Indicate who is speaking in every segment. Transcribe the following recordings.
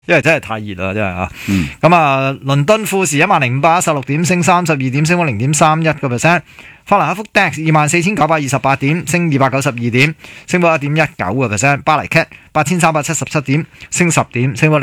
Speaker 1: 因為真係太熱啦，真係啊。咁啊，倫敦富時10,516點，升32點，升幅0.31%。法蘭克福 DAX 24,928點，升292點，升幅1.19%。巴黎 CAC 8,377點，升10點，升幅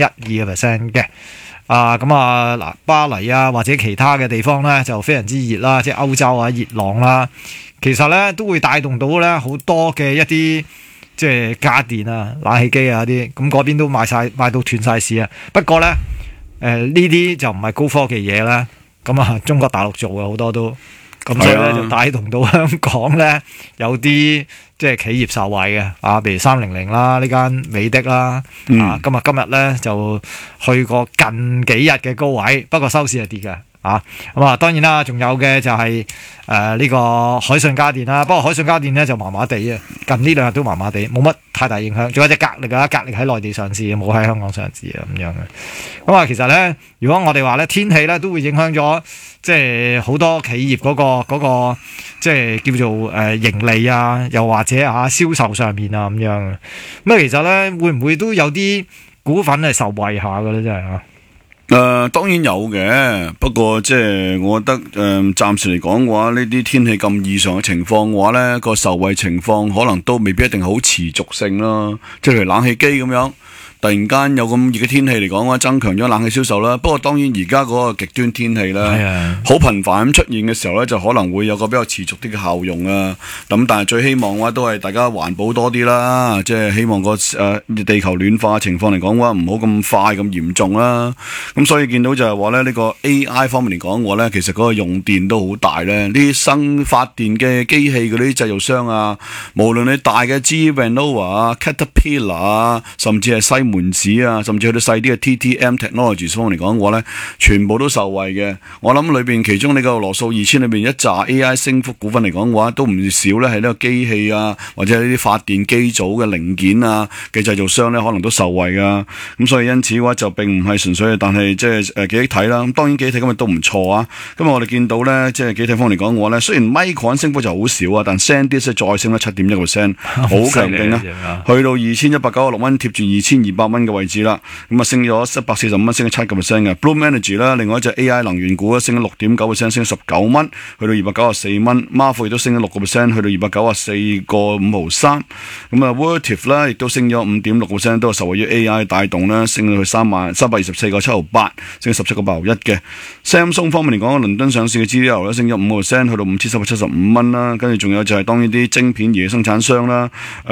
Speaker 1: 0.12%嘅。咁啊嗱，巴黎啊或者其他嘅地方咧就非常之熱啦，即係歐洲啊熱浪啦，其實咧都會帶動到咧好多嘅一啲即係家電啊、冷氣機啊啲，咁嗰邊都賣到斷晒市啊。不過咧呢啲就唔係高科技嘢啦，咁啊中國大陸做嘅好多都。咁所以咧就帶動到香港咧有啲即係企業受惠嘅，譬如300啦，呢間美的啦，今日咧就去過近幾日嘅高位，不過收市係跌嘅，咁啊當然啦，仲有嘅就係呢個海信家電啦，不過海信家電咧就麻麻地啊，近呢兩日都麻麻地，冇乜太大影響。仲有隻格力啊，格力喺內地上市，冇喺香港上市啊咁樣嘅。咁啊，其實咧，如果我哋話咧天氣咧都會影響咗。即係好多企業嗰個即係叫做盈利啊，又或者銷售上面啊咁樣。咁其實咧會唔會都有啲股份係受惠下嘅咧？真係
Speaker 2: 當然有嘅，不過即係我覺得暫時嚟講嘅話，呢啲天氣咁異常嘅情況嘅話咧，個受惠情況可能都未必一定好持續性咯。即係譬如冷氣機咁樣。突然間有咁熱嘅天氣嚟講嘅話，增強咗冷氣銷售啦。不過當然而家嗰個極端天氣咧，好頻繁咁出現嘅時候咧，就可能會有個比較持續啲嘅效用啊。咁但係最希望嘅話，都係大家環保多啲啦。即係希望個地球暖化情況嚟講嘅話，唔好咁快咁嚴重啦。咁所以見到就係話咧，呢個 AI 方面嚟講嘅話咧，其實嗰個用電都好大咧。呢啲新發電嘅機器嗰啲製造商啊，無論你大嘅 GE Vernova 啊、Caterpillar 啊，甚至係西門子啊，甚至去到細啲嘅 TTM Technologies 方面嚟講嘅話咧，全部都受惠嘅。我諗裏邊其中呢個羅素2000裏邊一紮 AI 升幅股份嚟講嘅話，都唔少咧，係呢個機器啊，或者呢啲發電機組嘅零件啊嘅製造商咧，可能都受惠噶。咁所以因此嘅話就並唔係純粹，但係即係記憶體啦。咁當然記憶體今日都唔錯啊。今日我哋見到咧，即係記憶體方面嚟講嘅話咧，雖然 Micron 升幅就好少啊，但 SanDisk 再升咗7.1%，好強勁啊！去到2196蚊，貼住2200蚊嘅位置啦。咁啊升咗145蚊，升咗7%嘅。Bloom Energy 啦，另外一隻 AI 能源股升咗6.9%，升咗19蚊，去到294蚊。Marvell 亦都升咗6%，去到294個5毫3。咁啊 Vertiv 啦，亦都升咗5.6%，都係受惠於 AI 帶動啦，升到去324個7毫8，升咗17個8毫1嘅。Samsung 方面嚟講，倫敦上市嘅 GDL 咧升咗5%，去到5375蚊啦。跟住仲有就係當呢啲晶片嘢生產商啦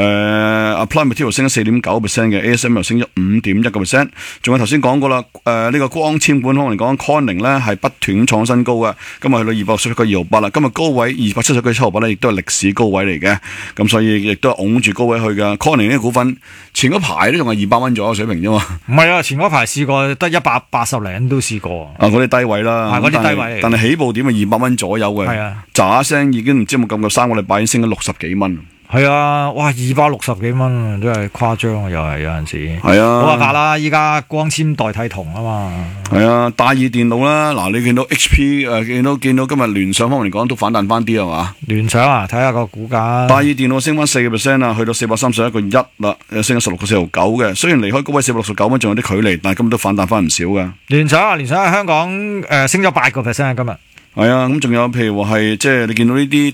Speaker 2: ，Applied Materials 升咗4.9% 嘅 ，ASML 升咗5.1%。仲有頭先講過啦，呢個光纖管方面嚟講 Corning 咧係不斷創新高嘅，今日去到261個2毫8啦，今日高位270個7毫8咧，亦都係歷史高位嚟嘅，咁所以亦都係拱住高位去嘅。Corning 呢個股份前嗰排都仲係200蚊左右水平啫嘛。
Speaker 1: 唔係啊，前嗰排試過得180零都試過。
Speaker 2: 嗰啲低位啦，
Speaker 1: 嗰啲低位嚟。
Speaker 2: 但係起步點係200蚊左右嘅，喳聲已經唔知有冇咁夠3個禮拜已經升咗60幾蚊。
Speaker 1: 係啊，哇，260幾蚊，真係誇張啊！又係有陣時。係啊，冇辦法啦，依家光纖代替銅啊嘛。
Speaker 2: 係啊，大熱電腦啦，嗱，你見到 HP 見到今日聯想方面嚟講都反彈翻啲係嘛？
Speaker 1: 聯想啊，睇下個股價。
Speaker 2: 大熱電腦升翻4%啊，去到431個1啦，升咗16個4毫9嘅。雖然離開高位469蚊仲有啲距離，但係今日都反彈翻唔少嘅。
Speaker 1: 聯想喺香港升咗8%今日。
Speaker 2: 係啊，咁仲有譬如話係即係你見到呢啲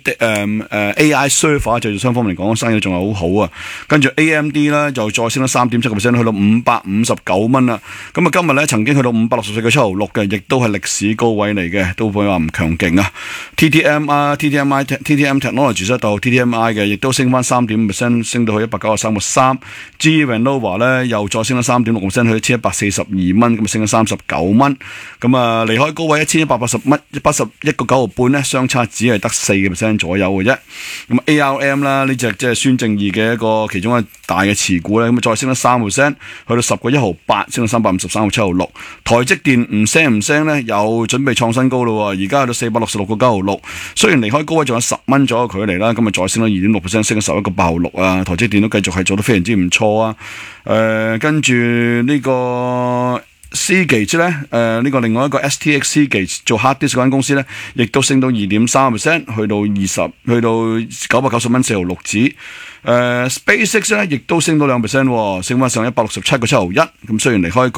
Speaker 2: AI server 製造商方面嚟講，生意仲係好好啊。跟住 AMD 咧就再升咗3.7%，去到559蚊啦。咁啊今日咧曾經去到564個7毫6嘅，亦都係歷史高位嚟嘅，都會話唔強勁啊。TTM Technologies 到 TTMI 嘅，亦都升翻3.5%，升到去193個3。GE Vernova 咧又再升咗3.6%，去到1142蚊，咁升咗39蚊。咁啊離開高位1180蚊，81個9毫半咧，相差只係得4% 左右嘅啫。咁 ARM 啦，呢隻即係孫正義嘅一個其中一個大嘅持股咧，咁再升咗3%，去到10個1毫8，升到353個7毫6。台積電唔升咧，又準備創新高咯，而家去到466個9毫6。雖然離開高位仲有10蚊左右距離啦，咁啊再升咗2.6%，升到11個8毫6啊。台積電都繼續係做得非常之唔錯啊。跟住呢個Seagate 咧，呢個另外一個 STX Seagate 做 hard disk 嗰間公司咧，亦都升到2.3%，去到990蚊4毫6紙。SpaceX 咧亦都升到2%，升翻上167個7毫1。咁雖然離開